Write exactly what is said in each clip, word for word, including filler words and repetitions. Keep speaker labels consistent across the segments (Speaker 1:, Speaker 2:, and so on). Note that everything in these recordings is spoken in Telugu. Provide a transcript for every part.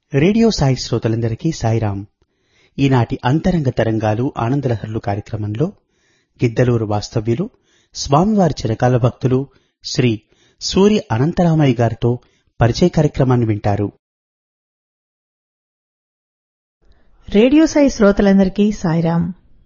Speaker 1: రేడియో సాయి శ్రోతలందరికీ సాయిరాం. ఈనాటి అంతరంగ తరంగాలు ఆనందలహరులు కార్యక్రమంలో గిద్దలూరు వాస్తవ్యులు స్వామివారి చిరకాల భక్తులు శ్రీ సూర్య అనంతరామయ్య గారితో పరిచయ కార్యక్రమాన్ని వింటారు.
Speaker 2: రేడియో సాయి శ్రోతలందరికీ సాయిరాం.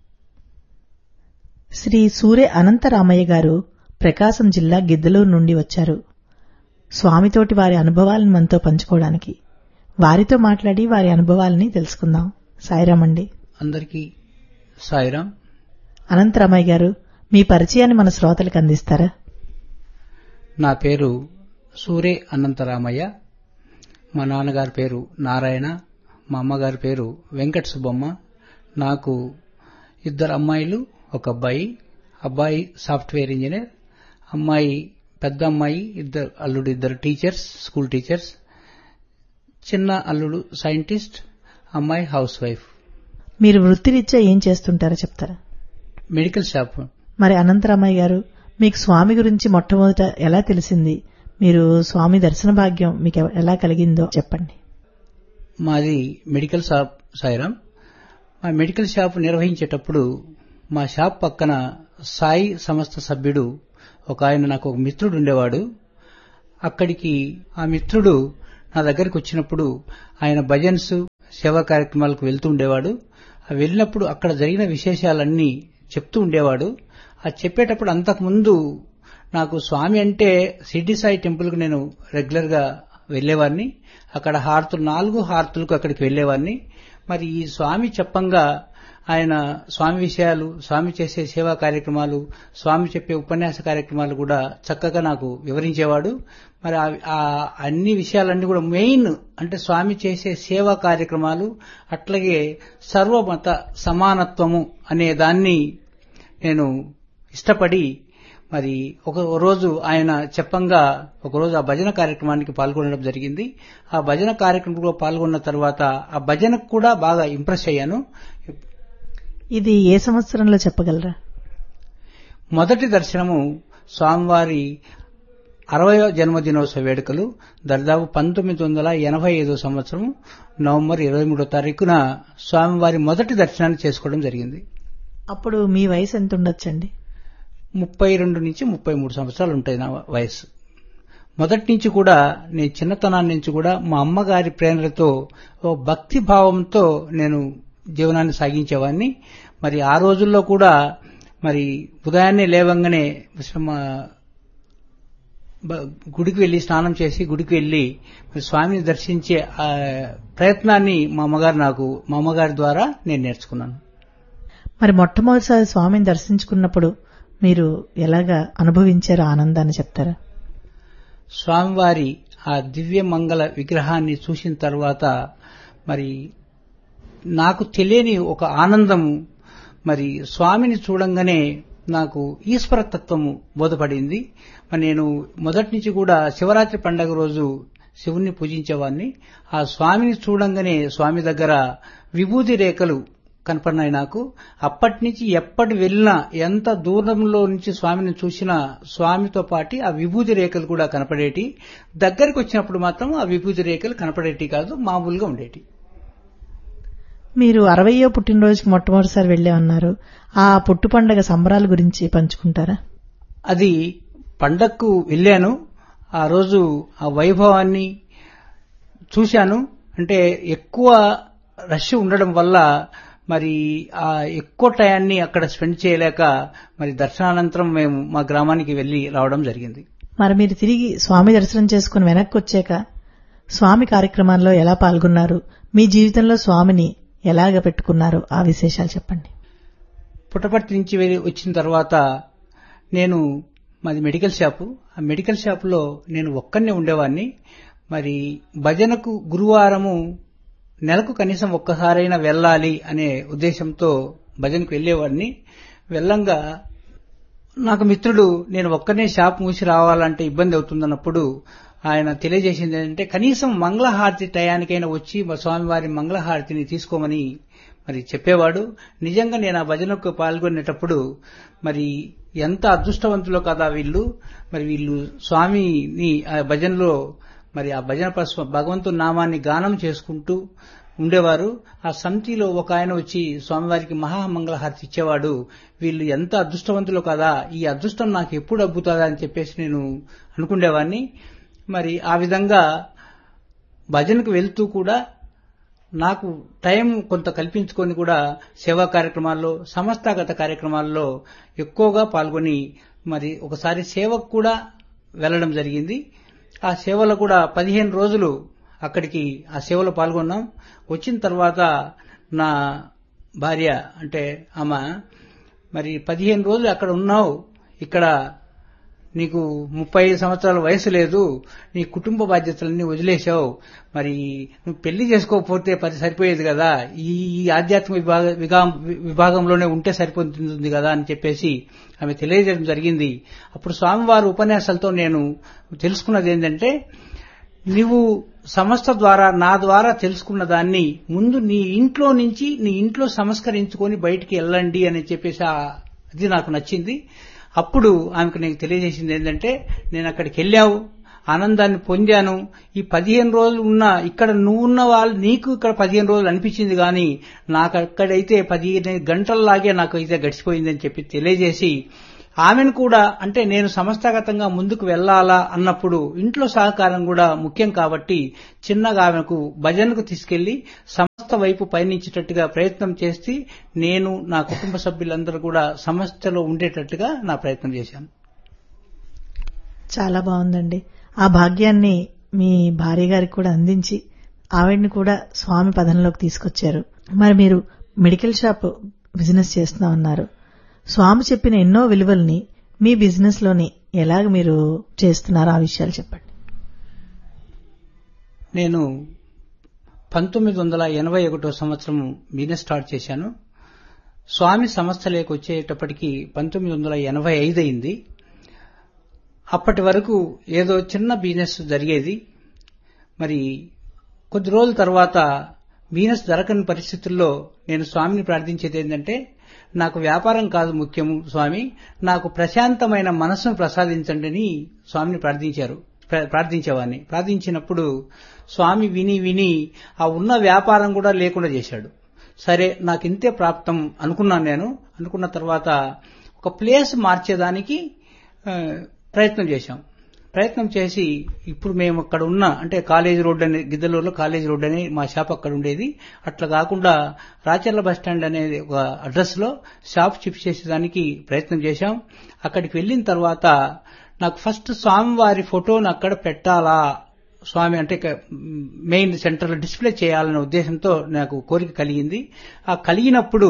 Speaker 2: శ్రీ సూర్య అనంతరామయ్య గారు ప్రకాశం జిల్లా గిద్దలూరు నుండి వచ్చారు. స్వామితోటి వారి అనుభవాలను మనతో పంచుకోవడానికి. వారితో మాట్లాడి వారి అనుభవాలని తెలుసుకుందాం. సాయిరాం అండి.
Speaker 3: అందరికీ సాయిరాం.
Speaker 2: అనంతరామయ్య గారు, మీ పరిచయాన్ని మన శ్రోతలకు అందిస్తారా?
Speaker 3: నా పేరు సూర్య అనంతరామయ్య. మా నాన్నగారి పేరు నారాయణ, మా అమ్మగారి పేరు వెంకట సుబ్బమ్మ. నాకు ఇద్దరు అమ్మాయిలు, ఒక అబ్బాయి. అబ్బాయి సాఫ్ట్వేర్ ఇంజనీర్, అమ్మాయి పెద్ద అమ్మాయి, ఇద్దరు అల్లుడు, ఇద్దరు టీచర్స్, స్కూల్ టీచర్స్. చిన్న అల్లుడు సైంటిస్ట్, అమ్మాయి హౌస్ వైఫ్.
Speaker 2: మీరు వృత్తిరీత్యా ఏం చేస్తుంటారో చెప్తారా?
Speaker 3: Medical shop.
Speaker 2: మరి అనంతరామయ్య గారు, మీకు స్వామి గురించి మొట్టమొదట ఎలా తెలిసింది? మీరు స్వామి దర్శన భాగ్యం మీకు ఎలా కలిగిందో చెప్పండి.
Speaker 3: మాది మెడికల్ షాప్ సాయిరాం. మా మెడికల్ షాప్ నిర్వహించేటప్పుడు మా షాప్ పక్కన సాయి సంస్థ సభ్యుడు ఒక ఆయన, నాకు ఒక మిత్రుడు ఉండేవాడు. అక్కడికి ఆ మిత్రుడు నా దగ్గరికి వచ్చినప్పుడు ఆయన భజన్స్, సేవా కార్యక్రమాలకు వెళ్తూ ఉండేవాడు. వెళ్ళినప్పుడు అక్కడ జరిగిన విశేషాలన్నీ చెప్తూ ఉండేవాడు. ఆ చెప్పేటప్పుడు అంతకుముందు నాకు స్వామి అంటే సిడ్డి సాయి టెంపుల్కు నేను రెగ్యులర్ గా వెళ్లేవాడిని. అక్కడ హారతులు, నాలుగు హారతులకు అక్కడికి వెళ్లేవాడిని. మరి ఈ స్వామి చెప్పంగా ఆయన స్వామి విషయాలు, స్వామి చేసే సేవా కార్యక్రమాలు, స్వామి చెప్పే ఉపన్యాస కార్యక్రమాలు కూడా చక్కగా నాకు వివరించేవాడు. మరి ఆ అన్ని విషయాలన్నీ కూడా మెయిన్ అంటే స్వామి చేసే సేవా కార్యక్రమాలు, అట్లాగే సర్వమత సమానత్వము అనే దాన్ని నేను ఇష్టపడి మరి ఒక రోజు ఆయన చెప్పంగా ఒకరోజు ఆ భజన కార్యక్రమానికి పాల్గొనడం జరిగింది. ఆ భజన కార్యక్రమంలో పాల్గొన్న తర్వాత ఆ భజనకు కూడా బాగా ఇంప్రెస్ అయ్యాను.
Speaker 2: ఇది ఏ సంవత్సరంలో చెప్పగలరా?
Speaker 3: మొదటి దర్శనము స్వామివారి అరవయో జన్మదినోత్సవ వేడుకలు దాదాపు పంతొమ్మిది వందల ఎనభై ఐదో సంవత్సరం నవంబర్ ఇరవై మూడో తారీఖున స్వామివారి మొదటి దర్శనాన్ని చేసుకోవడం జరిగింది.
Speaker 2: అప్పుడు మీ వయసు ఎంత ఉండొచ్చండి?
Speaker 3: ముప్పై రెండు నుంచి ముప్పై మూడు సంవత్సరాలు ఉంటాయి నా వయసు. మొదటి నుంచి కూడా నేను చిన్నతనాన్ని నుంచి కూడా మా అమ్మగారి ప్రేరణతో, ఓ భక్తి భావంతో నేను జీవనాన్ని సాగించేవాడిని. మరి ఆ రోజుల్లో కూడా మరి ఉదయాన్నే లేవంగానే గుడికి వెళ్లి స్నానం చేసి గుడికి వెళ్లి స్వామిని దర్శించే ప్రయత్నాన్ని మా అమ్మగారు నాకు మా అమ్మగారి ద్వారా నేను నేర్చుకున్నాను.
Speaker 2: మరి మొట్టమొదటిసారి స్వామిని దర్శించుకున్నప్పుడు మీరు ఎలాగా అనుభవించారో ఆనందాన్ని చెప్తారా?
Speaker 3: స్వామివారి ఆ దివ్య మంగళ విగ్రహాన్ని చూసిన తర్వాత మరి నాకు తెలియని ఒక ఆనందము, మరి స్వామిని చూడంగానే నాకు ఈశ్వరతత్వము బోధపడింది. మరి నేను మొదటి నుంచి కూడా శివరాత్రి పండగ రోజు శివుణ్ణి పూజించేవాడిని. ఆ స్వామిని చూడంగానే స్వామి దగ్గర విభూతి రేఖలు కనపడినాయి నాకు. అప్పటి నుంచి ఎప్పటి వెళ్ళినా, ఎంత దూరంలో నుంచి స్వామిని చూసినా స్వామితో పాటు ఆ విభూతి రేఖలు కూడా కనపడేటి. దగ్గరికి వచ్చినప్పుడు మాత్రం ఆ విభూతి రేఖలు కనపడేటి కాదు, మామూలుగా ఉండేటి.
Speaker 2: మీరు అరవయో పుట్టినరోజుకి మొట్టమొదటిసారి వెళ్లేమన్నారు. ఆ పుట్టు పండగ సంబరాల గురించి పంచుకుంటారా?
Speaker 3: అది పండగకు వెళ్ళాను. ఆ రోజు ఆ వైభవాన్ని చూశాను. అంటే ఎక్కువ రష్ ఉండడం వల్ల మరి ఆ ఎక్కువ టయాన్ని అక్కడ స్పెండ్ చేయలేక మరి దర్శనానంతరం మేము మా గ్రామానికి వెళ్లి రావడం జరిగింది.
Speaker 2: మరి మీరు తిరిగి స్వామి దర్శనం చేసుకుని వెనక్కి వచ్చాక స్వామి కార్యక్రమాల్లో ఎలా పాల్గొన్నారు? మీ జీవితంలో స్వామిని ఎలాగ పెట్టుకున్నారు? ఆ విశేషాలు చెప్పండి.
Speaker 3: పుట్టపర్తి నుంచి వచ్చిన తర్వాత నేను మాది మెడికల్ షాపు. ఆ మెడికల్ షాపులో నేను ఒక్కనే ఉండేవాడిని. మరి భజనకు గురువారము నెలకు కనీసం ఒక్కసారైనా వెళ్ళాలి అనే ఉద్దేశంతో భజనకు వెళ్లేవాడిని. వెళ్ళంగా నాకు మిత్రుడు, నేను ఒక్కనే షాప్ మూసి రావాలంటే ఇబ్బంది అవుతుందన్నప్పుడు ఆయన తెలియజేసింది ఏంటంటే కనీసం మంగళహారతి టయానికైనా వచ్చి స్వామివారి మంగళహారతిని తీసుకోమని మరి చెప్పేవాడు. నిజంగా నేను ఆ భజనకు పాల్గొనేటప్పుడు మరి ఎంత అదృష్టవంతులో కదా వీళ్ళు. మరి వీళ్ళు స్వామిని ఆ భజనలో మరి ఆ భజన పస్వ భగవంతుని నామాన్ని గానం చేసుకుంటూ ఉండేవారు. ఆ సమితిలో ఒక ఆయన వచ్చి స్వామివారికి మహామంగళహారతి ఇచ్చేవాడు. వీళ్ళు ఎంత అదృష్టవంతులు కదా, ఈ అదృష్టం నాకు ఎప్పుడు అబ్బుతుందా అని చెప్పేసి నేను అనుకునేవాడిని. మరి ఆ విధంగా భజనకు వెళ్తూ కూడా నాకు టైం కొంత కల్పించుకొని కూడా సేవా కార్యక్రమాల్లో, సంస్థాగత కార్యక్రమాల్లో ఎక్కువగా పాల్గొని మరి ఒకసారి సేవకు కూడా వెళ్లడం జరిగింది. ఆ సేవలో కూడా పదిహేను రోజులు అక్కడికి ఆ సేవలో పాల్గొన్నాం. వచ్చిన తర్వాత నా భార్య అంటే ఆమె, మరి పదిహేను రోజులు అక్కడ ఉన్నావు, ఇక్కడ నీకు ముప్పై ఐదు సంవత్సరాల వయసు లేదు, నీ కుటుంబ బాధ్యతలన్నీ వదిలేశావు, మరి నువ్వు పెళ్లి చేసుకోకపోతే పది సరిపోయేది కదా, ఈ ఆధ్యాత్మిక విభాగ విభాగంలోనే ఉంటే సరిపోతుంది కదా అని చెప్పేసి ఆమె తెలియజేయడం జరిగింది. అప్పుడు స్వామివారి ఉపన్యాసాలతో నేను తెలుసుకున్నది ఏంటంటే, నువ్వు సంస్థ ద్వారా నా ద్వారా తెలుసుకున్న దాన్ని ముందు నీ ఇంట్లో నుంచి నీ ఇంట్లో సంస్కరించుకొని బయటికి వెళ్ళండి అని చెప్పేసి అది నాకు నచ్చింది. అప్పుడు ఆమెకు నేను తెలియజేసింది ఏంటంటే, నేను అక్కడికి వెళ్ళావు, ఆనందాన్ని పొందాను, ఈ పదిహేను రోజులు ఉన్నా ఇక్కడ నువ్వున్న వాళ్ళు నీకు ఇక్కడ పదిహేను రోజులు అనిపించింది, కానీ నాకు అక్కడైతే పదిహేను గంటల్లాగే నాకు అయితే గడిచిపోయిందని చెప్పి తెలియజేసి, ఆమెను కూడా అంటే నేను సంస్థాగతంగా ముందుకు వెళ్లాలా అన్నప్పుడు ఇంట్లో సహకారం కూడా ముఖ్యం కాబట్టి చిన్నగా ఆమెకు భజనకు తీసుకెళ్లి సంస్థ వైపు పయనించేటట్టుగా ప్రయత్నం చేసి నేను నా కుటుంబ సభ్యులందరూ కూడా సంస్థలో ఉండేటట్టుగా నా ప్రయత్నం చేశాను.
Speaker 2: చాలా బాగుందండి. ఆ భాగ్యాన్ని మీ భార్య గారికి కూడా అందించి ఆవిడ్ని కూడా స్వామి పదంలోకి తీసుకొచ్చారు. మరి మీరు మెడికల్ షాప్ బిజినెస్ చేస్తున్నా ఉన్నారు. స్వామి చెప్పిన ఎన్నో విలువల్ని మీ బిజినెస్ లోని ఎలాగ మీరు చేస్తున్నారో ఆ విషయాలు చెప్పండి.
Speaker 3: నేను పంతొమ్మిది వందల ఎనభై ఒకటో సంవత్సరం బిజినెస్ స్టార్ట్ చేశాను. స్వామి సంస్థలోకి వచ్చేటప్పటికి పంతొమ్మిది వందల ఎనభై ఐదు అయింది. అప్పటి వరకు ఏదో చిన్న బిజినెస్ జరిగేది. మరి కొద్ది రోజుల తర్వాత బిజినెస్ జరగని పరిస్థితుల్లో నేను స్వామిని ప్రార్థించేది ఏంటంటే, నాకు వ్యాపారం కాదు ముఖ్యము స్వామి, నాకు ప్రశాంతమైన మనస్సును ప్రసాదించండి అని స్వామిని ప్రార్థించారు ప్రార్థించేవాడిని. ప్రార్థించినప్పుడు స్వామి విని విని ఆ ఉన్న వ్యాపారం కూడా లేకుండా చేశాడు. సరే నాకు ఇంతే ప్రాప్తం అనుకున్నాను. నేను అనుకున్న తర్వాత ఒక ప్లేస్ మార్చేదానికి ప్రయత్నం చేశాం. ప్రయత్నం చేసి ఇప్పుడు మేము అక్కడ ఉన్న అంటే కాలేజ్ రోడ్ అనే గిద్దలూరులో కాలేజ్ రోడ్ అనే మా షాప్ అక్కడ ఉండేది. అట్లా కాకుండా రాచర్ల బస్ స్టాండ్ అనేది ఒక అడ్రస్ లో షాప్ షిఫ్ట్ చేసేదానికి ప్రయత్నం చేశాం. అక్కడికి వెళ్లిన తర్వాత నాకు ఫస్ట్ స్వామివారి ఫోటోను అక్కడ పెట్టాలా, స్వామి అంటే మెయిన్ సెంటర్ లో డిస్ప్లే చేయాలనే ఉద్దేశంతో నాకు కోరిక కలిగింది. ఆ కలిగినప్పుడు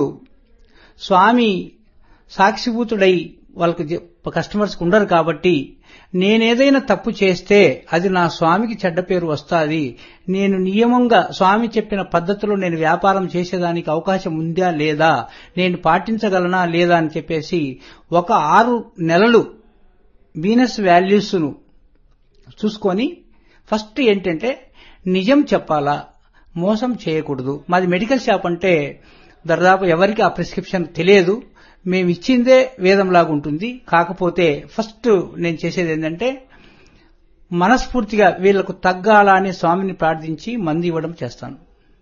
Speaker 3: స్వామి సాక్షిభూతుడై వాళ్ళకి కస్టమర్స్ ఉండరు కాబట్టి నేనేదైనా తప్పు చేస్తే అది నా స్వామికి చెడ్డ పేరు వస్తుంది, నేను నియమంగా స్వామి చెప్పిన పద్ధతిలో నేను వ్యాపారం చేసేదానికి అవకాశం ఉందా లేదా, నేను పాటించగలనా లేదా అని చెప్పేసి ఒక ఆరు నెలలు బిజినెస్ వాల్యూస్ ను చూసుకొని ఫస్ట్ ఏంటంటే నిజం చెప్పాలా, మోసం చేయకూడదు. మాది మెడికల్ షాప్ అంటే దాదాపు ఎవరికి ఆ ప్రిస్క్రిప్షన్ తెలియదు, మేము ఇచ్చిందే వేదంలాగా ఉంటుంది. కాకపోతే ఫస్ట్ నేను చేసేది ఏంటంటే మనస్ఫూర్తిగా వీళ్లకు తగ్గాలా అని స్వామిని ప్రార్థించి మందు ఇవ్వడం చేస్తాను.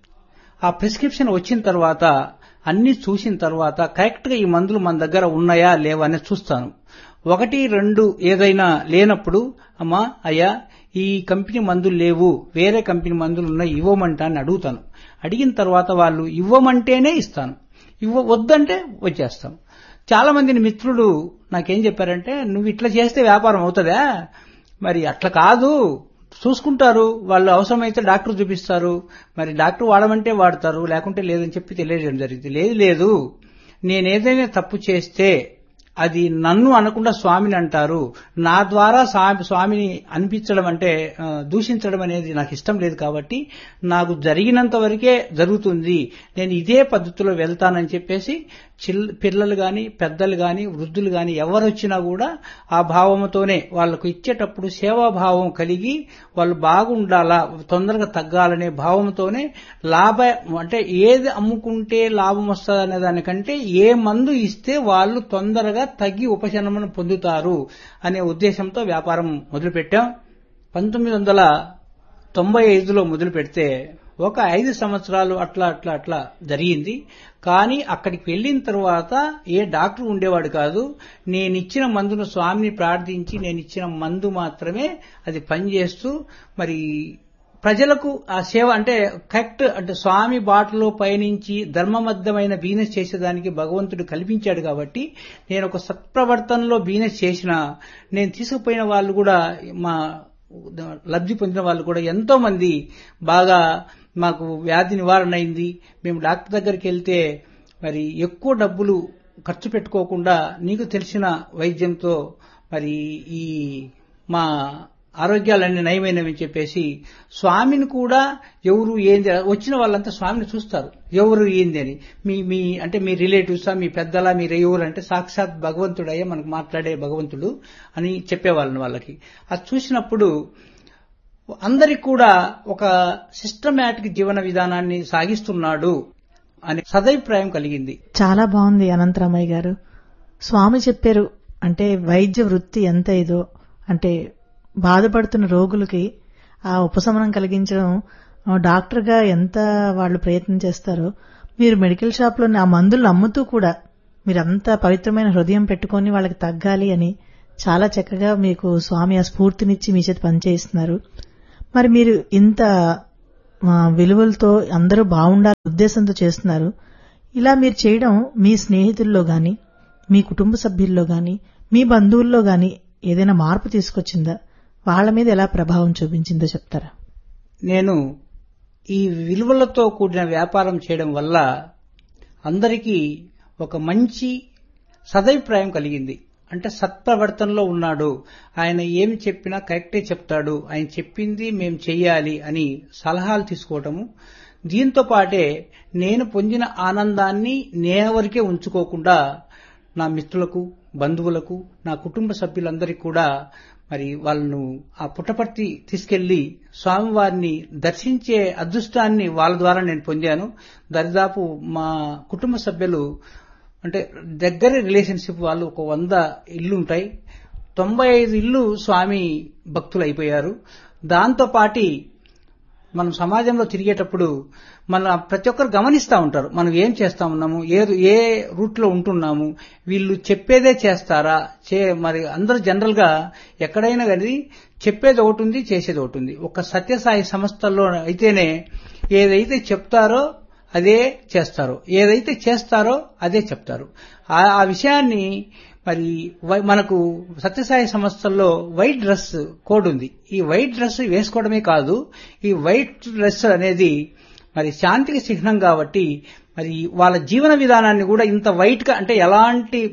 Speaker 3: ఆ ప్రిస్క్రిప్షన్ వచ్చిన తర్వాత అన్ని చూసిన తర్వాత కరెక్ట్ గా ఈ మందులు మన దగ్గర ఉన్నాయా లేవా అని చూస్తాను. ఒకటి రెండు ఏదైనా లేనప్పుడు అమ్మా అయ్యా ఈ కంపెనీ మందులు లేవు, వేరే కంపెనీ మందులు ఉన్నాయి, ఇవ్వమంటా అని అడుగుతాను. అడిగిన తర్వాత వాళ్ళు ఇవ్వమంటేనే ఇస్తాను, ఇవ్వ వద్దంటే వచ్చేస్తాం. చాలా మంది మిత్రులు నాకేం చెప్పారంటే, నువ్వు ఇట్లా చేస్తే వ్యాపారం అవుతుందా, మరి అట్లా కాదు, చూసుకుంటారు వాళ్ళు, అవసరమైతే డాక్టర్ చూపిస్తారు, మరి డాక్టర్ వాడమంటే వాడతారు, లేకుంటే లేదని చెప్పి తెలియజేయడం జరిగింది. లేదు లేదు నేనేదైనా తప్పు చేస్తే అది నన్ను అనకుండా స్వామిని అంటారు, నా ద్వారా స్వామిని అనిపించడం అంటే దూషించడం అనేది నాకు ఇష్టం లేదు, కాబట్టి నాకు జరిగినంత వరకే జరుగుతుంది, నేను ఇదే పద్ధతిలో వెళ్తానని చెప్పేసి పిల్లలు గాని పెద్దలు గాని వృద్ధులు గాని ఎవరొచ్చినా కూడా ఆ భావంతోనే వాళ్ళకు ఇచ్చేటప్పుడు సేవాభావం కలిగి వాళ్ళు బాగుండాలా, తొందరగా తగ్గాలనే భావంతోనే లాభ అంటే ఏది అమ్ముకుంటే లాభం వస్తుంది అనే దానికంటే ఏ మందు ఇస్తే వాళ్ళు తొందరగా తగ్గి ఉపశమనం పొందుతారు అనే ఉద్దేశంతో వ్యాపారం మొదలుపెట్టాం. పంతొమ్మిది వందల తొంభై ఐదులో మొదలు పెడితే ఒక ఐదు సంవత్సరాలు అట్లా అట్లా అట్లా జరిగింది. కానీ అక్కడికి వెళ్లిన తర్వాత ఏ డాక్టర్ ఉండేవాడు కాదు. నేనిచ్చిన మందును స్వామిని ప్రార్థించి నేనిచ్చిన మందు మాత్రమే అది పనిచేస్తూ మరి ప్రజలకు ఆ సేవ అంటే కరెక్ట్ అంటే స్వామి బాటలో పయనించి ధర్మబద్ధమైన బిజినెస్ చేసేదానికి భగవంతుడు కల్పించాడు. కాబట్టి నేను ఒక సత్ప్రవర్తనలో బిజినెస్ చేసిన నేను తీసుకుపోయిన వాళ్ళు కూడా మా లబ్ధి పొందిన వాళ్ళు కూడా ఎంతో మంది బాగా మాకు వ్యాధి నివారణ అయింది. మేము డాక్టర్ దగ్గరికి వెళ్తే మరి ఎక్కువ డబ్బులు ఖర్చు పెట్టుకోకుండా నీకు తెలిసిన వైద్యంతో మరి ఈ మా ఆరోగ్యాలన్నీ నయమైనవని చెప్పేసి స్వామిని కూడా ఎవరు ఏంది వచ్చిన వాళ్ళంతా స్వామిని చూస్తారు. ఎవరు ఏంది అని మీ మీ అంటే మీ రిలేటివ్సా మీ పెద్దలా మీరు ఎవరు అంటే సాక్షాత్ భగవంతుడయ్యే మనకు మాట్లాడే భగవంతుడు అని చెప్పేవాళ్ళని వాళ్ళకి. అది చూసినప్పుడు అందరికి కూడా ఒక సిస్టమాటిక్ జీవన విధానాన్ని సాగిస్తున్నాడు అనే సదభిప్రాయం కలిగింది.
Speaker 2: చాలా బాగుంది అనంతరామయ్య గారు. స్వామి చెప్పారు అంటే వైద్య వృత్తి ఎంత ఇదో అంటే బాధపడుతున్న రోగులకి ఆ ఉపశమనం కలిగించడం డాక్టర్గా ఎంత వాళ్ళు ప్రయత్నం చేస్తారో మీరు మెడికల్ షాప్లో ఆ మందులు అమ్ముతూ కూడా మీరంతా పవిత్రమైన హృదయం పెట్టుకుని వాళ్ళకి తగ్గాలి అని చాలా చక్కగా మీకు స్వామి ఆ స్ఫూర్తినిచ్చి మీ చేతి పనిచేస్తున్నారు. మరి మీరు ఇంత విలువలతో అందరూ బాగుండాలి ఉద్దేశంతో చేస్తున్నారు. ఇలా మీరు చేయడం మీ స్నేహితుల్లో గాని మీ కుటుంబ సభ్యుల్లో గాని మీ బంధువుల్లో గాని ఏదైనా మార్పు తీసుకొచ్చిందా? వాళ్ల మీద ఎలా ప్రభావం చూపించిందో చెప్తారా?
Speaker 3: నేను ఈ విలువలతో కూడిన వ్యాపారం చేయడం వల్ల అందరికీ ఒక మంచి సదభిప్రాయం కలిగింది. అంటే సత్ప్రవర్తనలో ఉన్నాడు, ఆయన ఏమి చెప్పినా కరెక్టే చెప్తాడు, ఆయన చెప్పింది మేం చెయ్యాలి అని సలహాలు తీసుకోవటము. దీంతో పాటే నేను పొందిన ఆనందాన్ని నేనెవరికే ఉంచుకోకుండా నా మిత్రులకు బంధువులకు నా కుటుంబ సభ్యులందరికీ కూడా మరి వాళ్ళను ఆ పుట్టపర్తి తీసుకెళ్లి స్వామివారిని దర్శించే అదృష్టాన్ని వాళ్ళ ద్వారా నేను పొందాను. దరిదాపు మా కుటుంబ సభ్యులు అంటే దగ్గర రిలేషన్షిప్ వాళ్ళు ఒక వంద ఇల్లు ఉంటాయి. తొంభై ఐదు ఇల్లు స్వామి భక్తులు అయిపోయారు. దాంతో పాటి మనం సమాజంలో తిరిగేటప్పుడు మన ప్రతి ఒక్కరు గమనిస్తూ ఉంటారు మనం ఏం చేస్తా ఉన్నాము, ఏ ఏ రూట్ లో ఉంటున్నాము, వీళ్ళు చెప్పేదే చేస్తారా చే మరి అందరూ జనరల్ గా ఎక్కడైనా కానీ చెప్పేది ఒకటి ఉంది, చేసేది ఒకటి ఉంది. ఒక సత్యసాయి సంస్థల్లో అయితేనే ఏదైతే చెప్తారో అదే చేస్తారు, ఏదైతే చేస్తారో అదే చెప్తారు. ఆ విషయాన్ని మరి మనకు సత్యసాయి సంస్థల్లో వైట్ డ్రెస్ కోడ్ ఉంది. ఈ వైట్ డ్రెస్ వేసుకోవడమే కాదు, ఈ వైట్ డ్రెస్ అనేది మరి శాంతికి చిహ్నం కాబట్టి మరి వాళ్ళ జీవన విధానాన్ని కూడా ఇంత వైట్ గా అంటే ఎలాంటి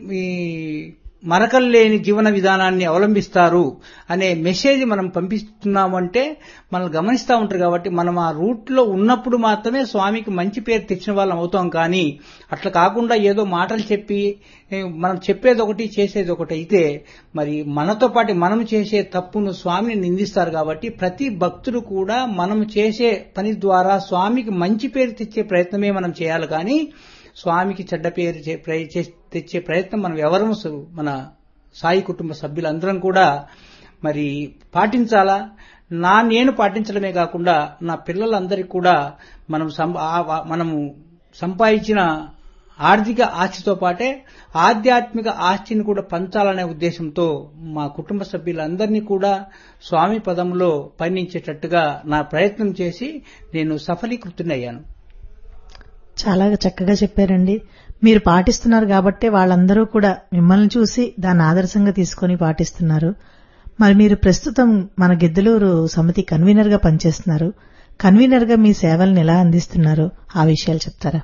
Speaker 3: మరకలు లేని జీవన విధానాన్ని అవలంబిస్తారు అనే మెసేజ్ మనం పంపిస్తున్నామంటే మనం గమనిస్తూ ఉంటారు. కాబట్టి మనం ఆ రూట్ లో ఉన్నప్పుడు మాత్రమే స్వామికి మంచి పేరు తెచ్చిన వాళ్ళం అవుతాం. కానీ అట్లా కాకుండా ఏదో మాటలు చెప్పి మనం చెప్పేది ఒకటి చేసేది ఒకటి అయితే మరి మనతో పాటు మనం చేసే తప్పును స్వామిని నిందిస్తారు. కాబట్టి ప్రతి భక్తుడు కూడా మనం చేసే పని ద్వారా స్వామికి మంచి పేరు తెచ్చే ప్రయత్నమే మనం చేయాలి. కానీ స్వామికి చెడ్డ పేరు తెచ్చే ప్రయత్నం మనం ఎవరు మన సాయి కుటుంబ సభ్యులందరం కూడా మరి పాటించాలా. నా నేను పాటించడమే కాకుండా నా పిల్లలందరికీ కూడా మనం మనము సంపాదించిన ఆర్థిక ఆస్తితో పాటే ఆధ్యాత్మిక ఆస్తిని కూడా పంచాలనే ఉద్దేశంతో మా కుటుంబ సభ్యులందరినీ కూడా స్వామి పదంలో పయనించేటట్టుగా నా ప్రయత్నం చేసి నేను సఫలీకృతునయ్యాను.
Speaker 2: చాలా చక్కగా చెప్పారండి. మీరు పాటిస్తున్నారు కాబట్టే వాళ్ళందరూ కూడా మిమ్మల్ని చూసి దాన్ని ఆదర్శంగా తీసుకుని పాటిస్తున్నారు. మరి మీరు ప్రస్తుతం మన గిద్దలూరు సమితి కన్వీనర్ గా పనిచేస్తున్నారు. కన్వీనర్ గా మీ సేవలను ఎలా అందిస్తున్నారో ఆ విషయాలు చెప్తారా?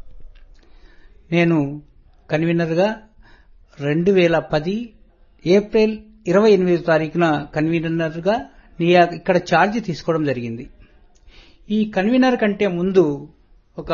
Speaker 3: నేను కన్వీనర్ గా రెండు వేల పది ఏప్రిల్ ఇరవై ఎనిమిదో తారీఖున కన్వీనర్ గా ఇక్కడ ఛార్జ్ తీసుకోవడం జరిగింది. ఈ కన్వీనర్ కంటే ముందు ఒక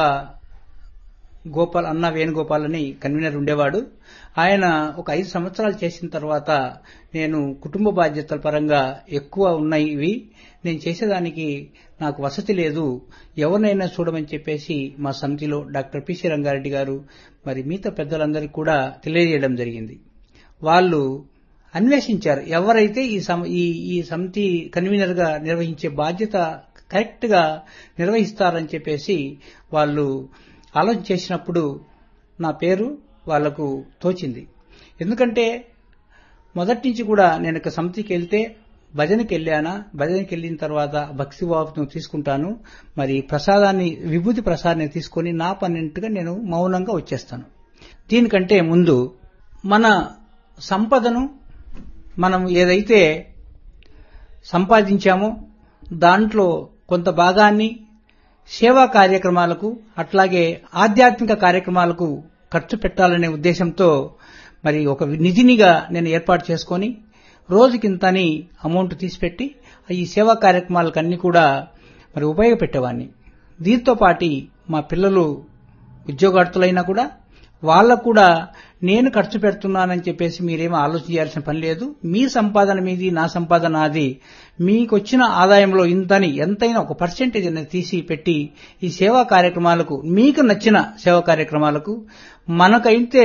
Speaker 3: గోపాల్ అన్న వేణుగోపాల్ అని కన్వీనర్ ఉండేవాడు. ఆయన ఒక ఐదు సంవత్సరాలు చేసిన తర్వాత నేను కుటుంబ బాధ్యతల పరంగా ఎక్కువ ఉన్నాయి ఇవి నేను చేసేదానికి నాకు వసతి లేదు, ఎవరినైనా చూడమని చెప్పేసి మా సమితిలో డాక్టర్ పిసి రంగారెడ్డి గారు మరి మిగతా పెద్దలందరికీ కూడా తెలియజేయడం జరిగింది. వాళ్ళు అన్వేషించారు ఎవరైతే ఈ ఈ సమితి కన్వీనర్ గా నిర్వహించే బాధ్యత కరెక్ట్గా నిర్వహిస్తారని చెప్పేసి వాళ్ళు ఆలోచన చేసినప్పుడు నా పేరు వాళ్లకు తోచింది. ఎందుకంటే మొదటి నుంచి కూడా నేను ఒక సమితికి వెళ్తే భజనకి వెళ్ళానా, భజనకి వెళ్ళిన తర్వాత భక్తి భావంతో తీసుకుంటాను, మరి ప్రసాదాన్ని విభూతి ప్రసాదాన్ని తీసుకొని నా పన్నెంటుగా నేను మౌనంగా వచ్చేస్తాను. దీనికంటే ముందు మన సంపదను మనం ఏదైతే సంపాదించామో దాంట్లో కొంత భాగాన్ని సేవా కార్యక్రమాలకు అట్లాగే ఆధ్యాత్మిక కార్యక్రమాలకు ఖర్చు పెట్టాలనే ఉద్దేశంతో మరి ఒక నిధినిగా నేను ఏర్పాటు చేసుకొని రోజుకింతని అమౌంట్ తీసిపెట్టి ఈ సేవా కార్యక్రమాలకు అన్ని కూడా మరి ఉపయోగపెట్టేవాడిని. దీంతో పాటు మా పిల్లలు ఉద్యోగార్థులైనా కూడా వాళ్ళకు కూడా నేను ఖర్చు పెడుతున్నానని చెప్పేసి మీరేమో ఆలోచన చేయాల్సిన పని లేదు. మీ సంపాదన మీది, నా సంపాదన నాది. మీకు వచ్చిన ఆదాయంలో ఇంతని ఎంతైనా ఒక పర్సెంటేజ్ అనేది తీసి పెట్టి ఈ సేవా కార్యక్రమాలకు, మీకు నచ్చిన సేవా కార్యక్రమాలకు, మనకైతే